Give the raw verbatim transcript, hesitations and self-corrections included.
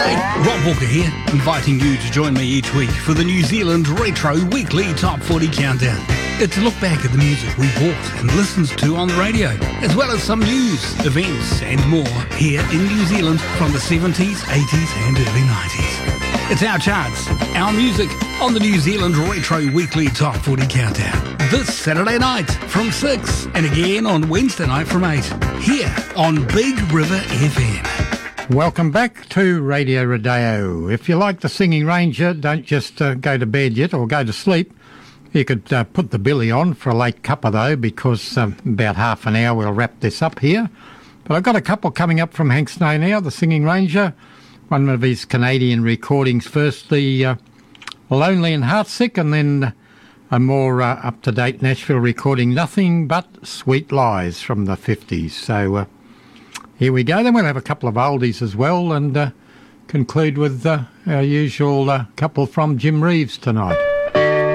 G'day, Rob Walker here, inviting you to join me each week for the New Zealand Retro Weekly Top forty Countdown. It's a look back at the music we bought and listened to on the radio, as well as some news, events and more here in New Zealand from the seventies, eighties and early nineties. It's our charts, our music on the New Zealand Retro Weekly Top forty Countdown. This Saturday night from six and again on Wednesday night from eight, here on Big River F M. Welcome back to Radio Rodeo. If you like the Singing Ranger, don't just uh, go to bed yet or go to sleep. You could uh, put the billy on for a late cuppa though, because um, about half an hour we'll wrap this up here. But I've got a couple coming up from Hank Snow now, the Singing Ranger. One of his Canadian recordings first, the uh, Lonely and Heartsick, and then a more uh, up-to-date Nashville recording, Nothing But Sweet Lies from the fifties. So uh, here we go. Then we'll have a couple of oldies as well, and uh, conclude with uh, our usual uh, couple from Jim Reeves tonight.